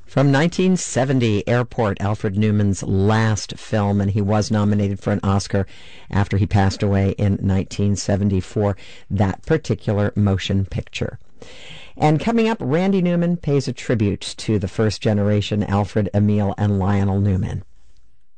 From 1970, Airport, Alfred Newman's last film, and he was nominated for an Oscar after he passed away in 1970 for that particular motion picture. And coming up, Randy Newman pays a tribute to the first generation, Alfred, Emil, and Lionel Newman.